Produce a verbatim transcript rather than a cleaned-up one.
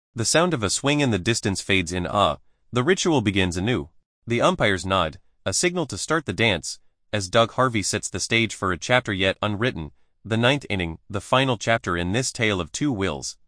The sound of a swing in the distance fades in ah. The ritual begins anew. The umpires nod, a signal to start the dance, as Doug Harvey sets the stage for a chapter yet unwritten, the ninth inning, the final chapter in this tale of two wills.